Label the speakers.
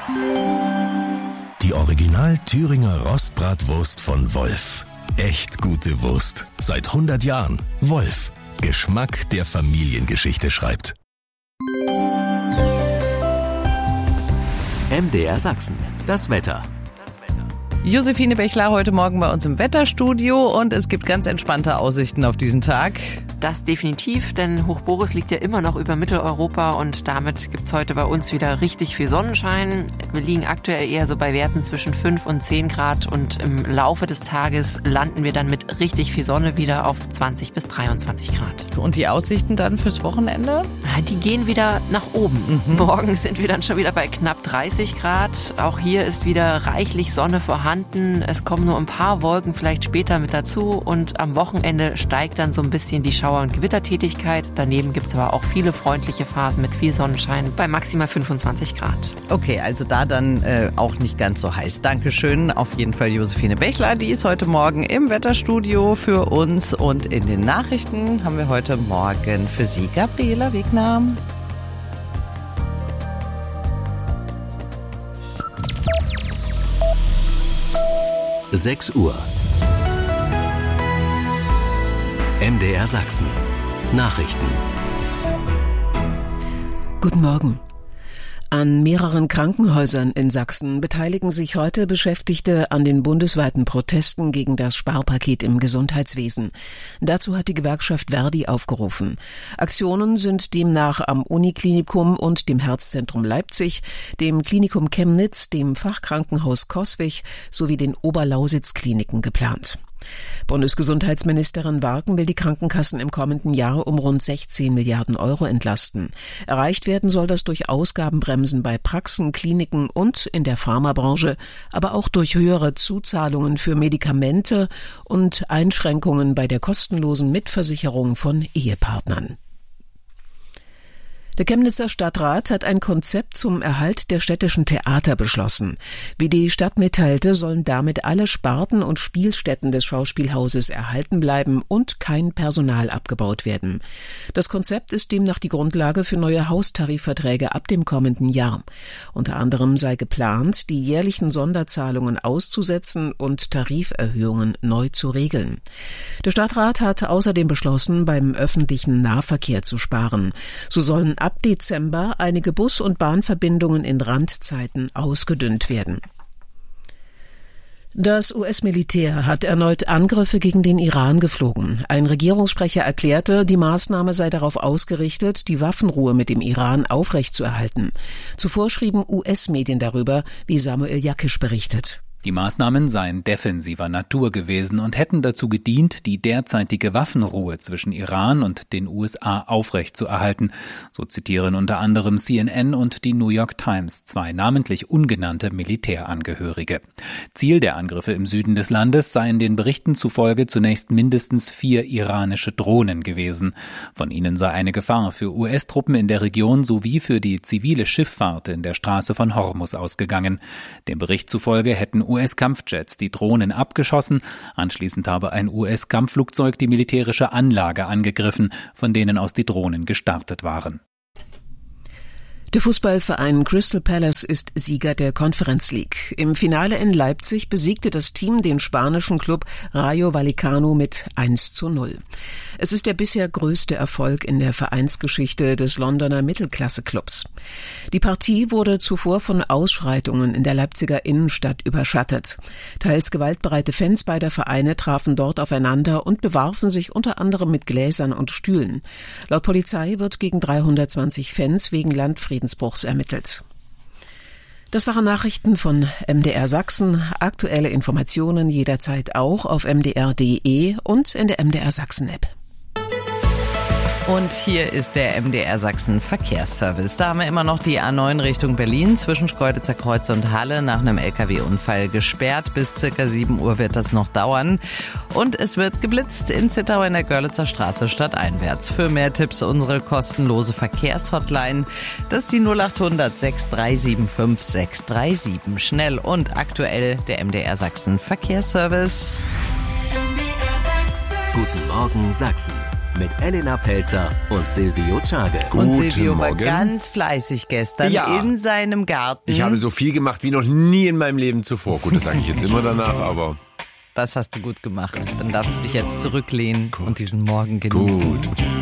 Speaker 1: Die Original Thüringer Rostbratwurst von Wolf. Echt gute Wurst. Seit 100 Jahren. Wolf. Geschmack, der Familiengeschichte schreibt.
Speaker 2: MDR Sachsen. Das Wetter.
Speaker 3: Josephine Bechler heute Morgen bei uns im Wetterstudio und es gibt ganz entspannte Aussichten auf diesen Tag.
Speaker 4: Das definitiv, denn Hoch Boris liegt ja immer noch über Mitteleuropa und damit gibt's heute bei uns wieder richtig viel Sonnenschein. Wir liegen aktuell eher so bei Werten zwischen 5 und 10 Grad und im Laufe des Tages landen wir dann mit richtig viel Sonne wieder auf 20 bis 23 Grad.
Speaker 3: Und die Aussichten dann fürs Wochenende?
Speaker 4: Die gehen wieder nach oben. Morgen sind wir dann schon wieder bei knapp 30 Grad. Auch hier ist wieder reichlich Sonne vorhanden. Es kommen nur ein paar Wolken vielleicht später mit dazu und am Wochenende steigt dann so ein bisschen die Schauer- und Gewittertätigkeit. Daneben gibt es aber auch viele freundliche Phasen mit viel Sonnenschein bei maximal 25 Grad.
Speaker 3: Okay, also da dann auch nicht ganz so heiß. Dankeschön. Auf jeden Fall Josephine Bechler, die ist heute Morgen im Wetterstudio für uns und in den Nachrichten haben wir heute Morgen für Sie Gabriela Wegner.
Speaker 2: – 6 Uhr. MDR Sachsen. Nachrichten.
Speaker 5: Guten Morgen. An mehreren Krankenhäusern in Sachsen beteiligen sich heute Beschäftigte an den bundesweiten Protesten gegen das Sparpaket im Gesundheitswesen. Dazu hat die Gewerkschaft Verdi aufgerufen. Aktionen sind demnach am Uniklinikum und dem Herzzentrum Leipzig, dem Klinikum Chemnitz, dem Fachkrankenhaus Coswig sowie den Oberlausitz-Kliniken geplant. Bundesgesundheitsministerin Warken will die Krankenkassen im kommenden Jahr um rund 16 Milliarden Euro entlasten. Erreicht werden soll das durch Ausgabenbremsen bei Praxen, Kliniken und in der Pharmabranche, aber auch durch höhere Zuzahlungen für Medikamente und Einschränkungen bei der kostenlosen Mitversicherung von Ehepartnern. Der Chemnitzer Stadtrat hat ein Konzept zum Erhalt der städtischen Theater beschlossen. Wie die Stadt mitteilte, sollen damit alle Sparten und Spielstätten des Schauspielhauses erhalten bleiben und kein Personal abgebaut werden. Das Konzept ist demnach die Grundlage für neue Haustarifverträge ab dem kommenden Jahr. Unter anderem sei geplant, die jährlichen Sonderzahlungen auszusetzen und Tariferhöhungen neu zu regeln. Der Stadtrat hat außerdem beschlossen, beim öffentlichen Nahverkehr zu sparen. So sollen ab Dezember einige Bus- und Bahnverbindungen in Randzeiten ausgedünnt werden. Das US-Militär hat erneut Angriffe gegen den Iran geflogen. Ein Regierungssprecher erklärte, die Maßnahme sei darauf ausgerichtet, die Waffenruhe mit dem Iran aufrechtzuerhalten. Zuvor schrieben US-Medien darüber, wie Samuel Jakisch berichtet.
Speaker 6: Die Maßnahmen seien defensiver Natur gewesen und hätten dazu gedient, die derzeitige Waffenruhe zwischen Iran und den USA aufrechtzuerhalten. So zitieren unter anderem CNN und die New York Times zwei namentlich ungenannte Militärangehörige. Ziel der Angriffe im Süden des Landes seien den Berichten zufolge zunächst mindestens 4 iranische Drohnen gewesen. Von ihnen sei eine Gefahr für US-Truppen in der Region sowie für die zivile Schifffahrt in der Straße von Hormuz ausgegangen. Dem Bericht zufolge hätten US-Kampfjets die Drohnen abgeschossen. Anschließend habe ein US-Kampfflugzeug die militärische Anlage angegriffen, von denen aus die Drohnen gestartet waren.
Speaker 5: Der Fußballverein Crystal Palace ist Sieger der Conference League. Im Finale in Leipzig besiegte das Team den spanischen Club Rayo Vallecano mit 1:0. Es ist der bisher größte Erfolg in der Vereinsgeschichte des Londoner Mittelklasse-Clubs. Die Partie wurde zuvor von Ausschreitungen in der Leipziger Innenstadt überschattet. Teils gewaltbereite Fans beider Vereine trafen dort aufeinander und bewarfen sich unter anderem mit Gläsern und Stühlen. Laut Polizei wird gegen 320 Fans wegen Landfriedensbruchs ermittelt. Das waren Nachrichten von MDR Sachsen. Aktuelle Informationen jederzeit auch auf mdr.de und in der MDR Sachsen App.
Speaker 3: Und hier ist der MDR Sachsen Verkehrsservice. Da haben wir immer noch die A9 Richtung Berlin zwischen Schkeuditzer Kreuz und Halle nach einem LKW-Unfall gesperrt. Bis circa 7 Uhr wird das noch dauern. Und es wird geblitzt in Zittau in der Görlitzer Straße stadteinwärts. Für mehr Tipps unsere kostenlose Verkehrshotline. Das ist die 0800 6375 637. Schnell und aktuell der MDR Sachsen Verkehrsservice.
Speaker 2: Guten Morgen Sachsen. mit Elena Pelzer und Silvio Czage.
Speaker 3: Und Silvio war
Speaker 7: Morgen.
Speaker 3: ganz fleißig gestern
Speaker 7: Ja.
Speaker 3: in seinem Garten.
Speaker 7: Ich habe so viel gemacht wie noch nie in meinem Leben zuvor. Gut, das sage ich jetzt immer danach, aber
Speaker 3: Das hast du gut gemacht. Dann darfst du dich jetzt zurücklehnen und diesen Morgen genießen.
Speaker 7: gut.